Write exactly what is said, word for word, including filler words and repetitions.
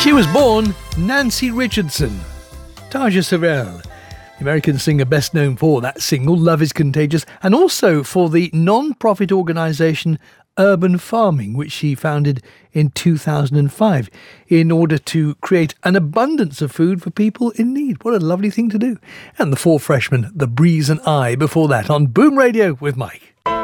She was born Nancy Richardson. Taja Sorrell, the American singer best known for that single, Love is Contagious, and also for the non-profit organisation Urban Farming, which she founded in two thousand five in order to create an abundance of food for people in need. What a lovely thing to do. And the Four Freshmen, The Breeze and I, before that on Boom Radio with Mike.